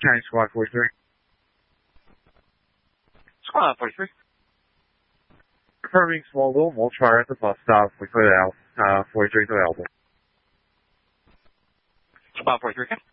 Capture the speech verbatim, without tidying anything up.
County Squad forty-three. Squad forty-three. Confirming Smallville, Mulchfire at the bus stop. We put it out. Uh, forty-three is available. Squad forty-three, okay.